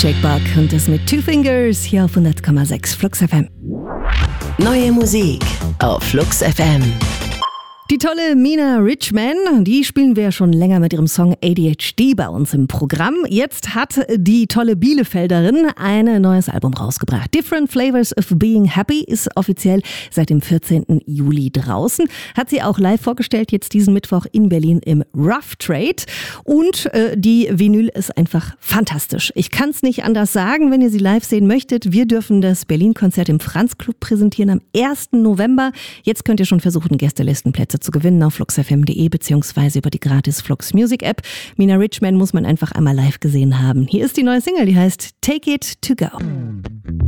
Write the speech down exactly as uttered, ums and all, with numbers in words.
Jake Buck und das mit Two Fingers hier auf hundert Komma sechs Flux F M. Neue Musik auf Flux F M. Die tolle Mina Richman, die spielen wir ja schon länger mit ihrem Song A D H D bei uns im Programm. Jetzt hat die tolle Bielefelderin ein neues Album rausgebracht. Different Flavors of Being Happy ist offiziell seit dem vierzehnten Juli draußen. Hat sie auch live vorgestellt, jetzt diesen Mittwoch in Berlin im Rough Trade. Und äh, die Vinyl ist einfach fantastisch. Ich kann es nicht anders sagen, wenn ihr sie live sehen möchtet. Wir dürfen das Berlin-Konzert im Franz Club präsentieren am ersten November. Jetzt könnt ihr schon versuchen, Gästelistenplätze zu gewinnen auf flux f m punkt d e beziehungsweise über die gratis Flux Music App. Mina Richman muss man einfach einmal live gesehen haben. Hier ist die neue Single, die heißt Take It To Go.